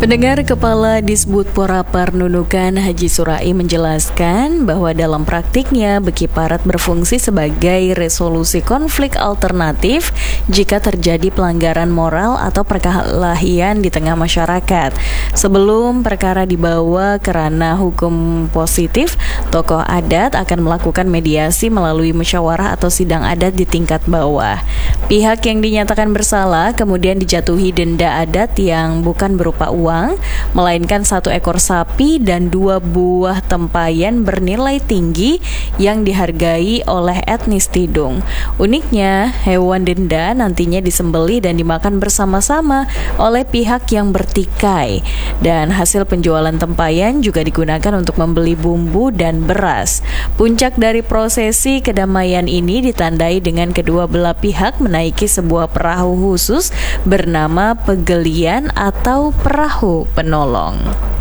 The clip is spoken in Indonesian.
Pendengar, Kepala Disbudporaper Nunukan Haji Surai menjelaskan bahwa dalam praktiknya Bekiparat berfungsi sebagai resolusi konflik alternatif jika terjadi pelanggaran moral atau perkelahian di tengah masyarakat. Sebelum perkara dibawa ke ranah hukum positif, tokoh adat akan melakukan mediasi melalui musyawarah atau sidang adat di tingkat bawah. Pihak yang dinyatakan bersalah kemudian dijatuhi denda adat yang bukan berupa uang, melainkan 1 ekor sapi dan 2 buah tempayan bernilai tinggi yang dihargai oleh etnis Tidung. Uniknya, hewan denda nantinya disembelih dan dimakan bersama-sama oleh pihak yang bertikai. Dan hasil penjualan tempayan juga digunakan untuk membeli bumbu dan beras. Puncak dari prosesi kedamaian ini ditandai dengan kedua belah pihak menaiki sebuah perahu khusus bernama pegelian atau perahu penolong.